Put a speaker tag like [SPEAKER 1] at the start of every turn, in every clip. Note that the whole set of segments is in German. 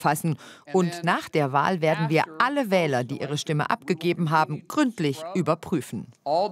[SPEAKER 1] fassen. Und nach der Wahl werden wir alle Wähler, die ihre Stimme abgegeben haben, gründlich überprüfen.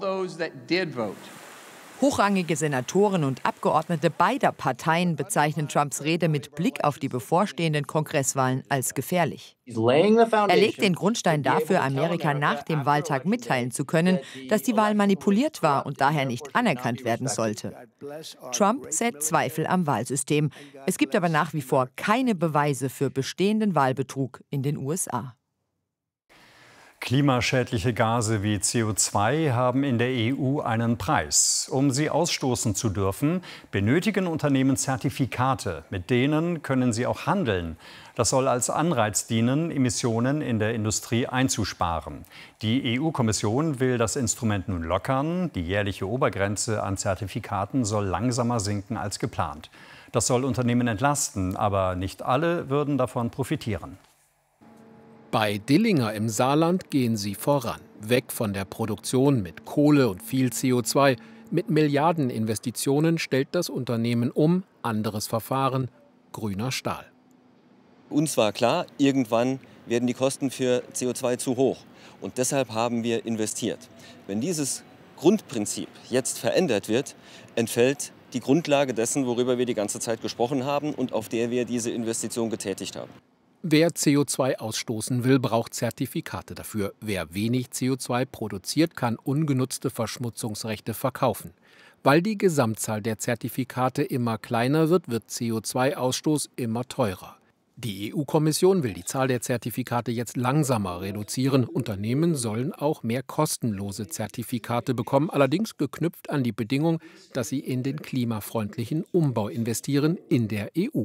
[SPEAKER 1] Hochrangige Senatoren und Abgeordnete beider Parteien bezeichnen Trumps Rede mit Blick auf die bevorstehenden Kongresswahlen als gefährlich. Er legt den Grundstein dafür, Amerika nach dem Wahltag mitteilen zu können, dass die Wahl manipuliert war und daher nicht anerkannt werden sollte. Trump sät Zweifel am Wahlsystem. Es gibt aber nach wie vor keine Beweise für bestehenden Wahlbetrug in den USA.
[SPEAKER 2] Klimaschädliche Gase wie CO2 haben in der EU einen Preis. Um sie ausstoßen zu dürfen, benötigen Unternehmen Zertifikate. Mit denen können sie auch handeln. Das soll als Anreiz dienen, Emissionen in der Industrie einzusparen. Die EU-Kommission will das Instrument nun lockern. Die jährliche Obergrenze an Zertifikaten soll langsamer sinken als geplant. Das soll Unternehmen entlasten, aber nicht alle würden davon profitieren.
[SPEAKER 3] Bei Dillinger im Saarland gehen sie voran. Weg von der Produktion mit Kohle und viel CO2. Mit Milliardeninvestitionen stellt das Unternehmen um, anderes Verfahren, grüner Stahl.
[SPEAKER 4] Uns war klar, irgendwann werden die Kosten für CO2 zu hoch. Und deshalb haben wir investiert. Wenn dieses Grundprinzip jetzt verändert wird, entfällt die Grundlage dessen, worüber wir die ganze Zeit gesprochen haben und auf der wir diese Investition getätigt haben.
[SPEAKER 3] Wer CO2 ausstoßen will, braucht Zertifikate dafür. Wer wenig CO2 produziert, kann ungenutzte Verschmutzungsrechte verkaufen. Weil die Gesamtzahl der Zertifikate immer kleiner wird, wird CO2-Ausstoß immer teurer. Die EU-Kommission will die Zahl der Zertifikate jetzt langsamer reduzieren. Unternehmen sollen auch mehr kostenlose Zertifikate bekommen, allerdings geknüpft an die Bedingung, dass sie in den klimafreundlichen Umbau investieren in der EU.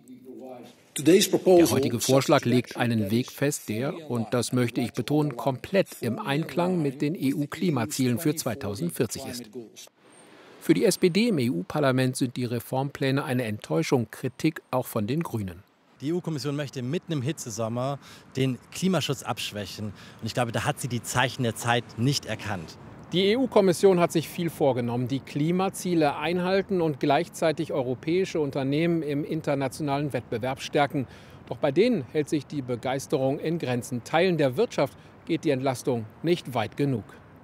[SPEAKER 3] Der heutige Vorschlag legt einen Weg fest, der, und das möchte ich betonen, komplett im Einklang mit den EU-Klimazielen für 2040 ist. Für die SPD im EU-Parlament sind die Reformpläne eine Enttäuschung, Kritik auch von den Grünen.
[SPEAKER 5] Die EU-Kommission möchte mitten im Hitzesommer den Klimaschutz abschwächen. Und ich glaube, da hat sie die Zeichen der Zeit nicht erkannt.
[SPEAKER 3] Die EU-Kommission hat sich viel vorgenommen, die Klimaziele einhalten und gleichzeitig europäische Unternehmen im internationalen Wettbewerb stärken. Doch bei denen hält sich die Begeisterung in Grenzen. Teilen der Wirtschaft geht die Entlastung nicht weit genug.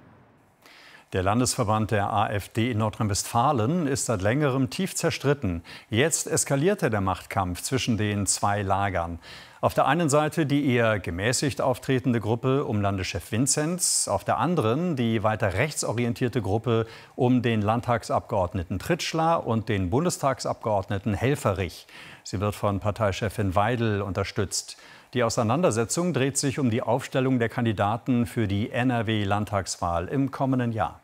[SPEAKER 2] Der Landesverband der AfD in Nordrhein-Westfalen ist seit längerem tief zerstritten. Jetzt eskalierte der Machtkampf zwischen den zwei Lagern. Auf der einen Seite die eher gemäßigt auftretende Gruppe um Landeschef Vinzenz, auf der anderen die weiter rechtsorientierte Gruppe um den Landtagsabgeordneten Tritschler und den Bundestagsabgeordneten Helfferich. Sie wird von Parteichefin Weidel unterstützt. Die Auseinandersetzung dreht sich um die Aufstellung der Kandidaten für die NRW-Landtagswahl im kommenden Jahr.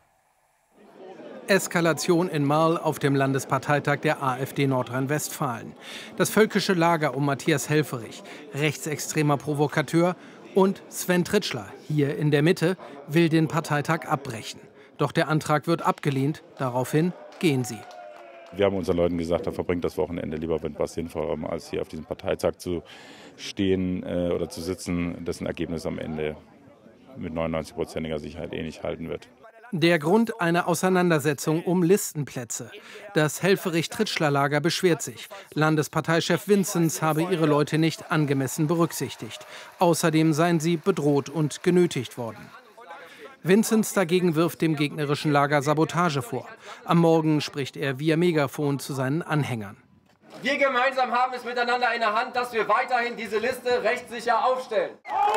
[SPEAKER 6] Eskalation in Marl auf dem Landesparteitag der AfD Nordrhein-Westfalen. Das völkische Lager um Matthias Helfferich, rechtsextremer Provokateur, und Sven Tritschler, hier in der Mitte, will den Parteitag abbrechen. Doch der Antrag wird abgelehnt. Daraufhin gehen sie.
[SPEAKER 7] Wir haben unseren Leuten gesagt, da verbringt das Wochenende lieber mit was Sinnvollem, als hier auf diesem Parteitag zu stehen oder zu sitzen, dessen Ergebnis am Ende mit 99%iger Sicherheit eh nicht halten wird.
[SPEAKER 6] Der Grund: eine Auseinandersetzung um Listenplätze. Das Helfferich-Tritschler-Lager beschwert sich. Landesparteichef Vinzenz habe ihre Leute nicht angemessen berücksichtigt. Außerdem seien sie bedroht und genötigt worden. Vinzenz dagegen wirft dem gegnerischen Lager Sabotage vor. Am Morgen spricht er via Megafon zu seinen Anhängern.
[SPEAKER 8] Wir gemeinsam haben es miteinander in der Hand, dass wir weiterhin diese Liste rechtssicher aufstellen.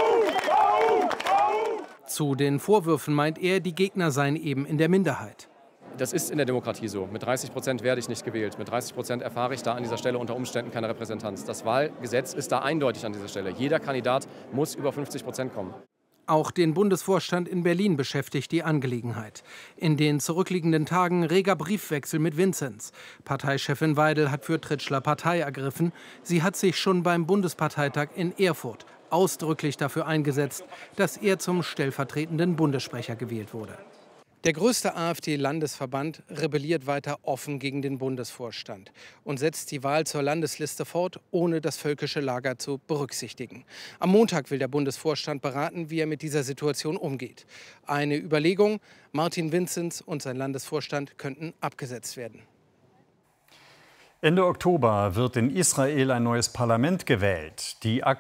[SPEAKER 6] Zu den Vorwürfen meint er, die Gegner seien eben in der Minderheit.
[SPEAKER 9] Das ist in der Demokratie so. Mit 30% werde ich nicht gewählt. Mit 30% erfahre ich da an dieser Stelle unter Umständen keine Repräsentanz. Das Wahlgesetz ist da eindeutig an dieser Stelle. Jeder Kandidat muss über 50% kommen.
[SPEAKER 6] Auch den Bundesvorstand in Berlin beschäftigt die Angelegenheit. In den zurückliegenden Tagen reger Briefwechsel mit Vinzenz. Parteichefin Weidel hat für Tritschler Partei ergriffen. Sie hat sich schon beim Bundesparteitag in Erfurt ausdrücklich dafür eingesetzt, dass er zum stellvertretenden Bundessprecher gewählt wurde. Der größte AfD-Landesverband rebelliert weiter offen gegen den Bundesvorstand und setzt die Wahl zur Landesliste fort, ohne das völkische Lager zu berücksichtigen. Am Montag will der Bundesvorstand beraten, wie er mit dieser Situation umgeht. Eine Überlegung: Martin Vinzenz und sein Landesvorstand könnten abgesetzt werden.
[SPEAKER 2] Ende Oktober wird in Israel ein neues Parlament gewählt. Die